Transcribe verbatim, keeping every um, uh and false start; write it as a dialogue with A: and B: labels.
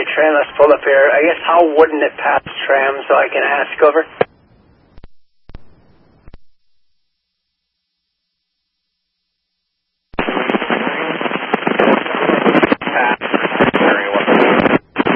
A: train that's full up here. I guess how wouldn't it pass tram so I can ask over?